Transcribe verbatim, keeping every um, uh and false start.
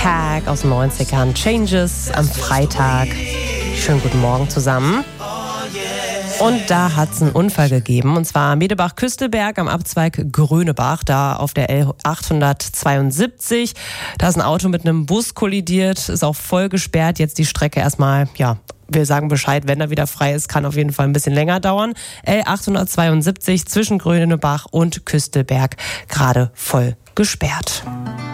Pack aus den neunzigern. Changes am Freitag. Schönen guten Morgen zusammen. Und da hat es einen Unfall gegeben, und zwar Medebach-Küstelberg am Abzweig Grönebach, da auf der L achthundertzweiundsiebzig. Da ist ein Auto mit einem Bus kollidiert, ist auch voll gesperrt. Jetzt die Strecke erstmal, ja, wir sagen Bescheid, wenn er wieder frei ist, kann auf jeden Fall ein bisschen länger dauern. L achthundertzweiundsiebzig zwischen Grönebach und Küstelberg gerade voll gesperrt.